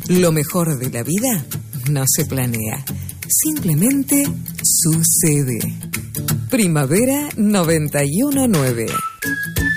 Lo mejor de la vida no se planea, simplemente sucede. Primavera 91.9.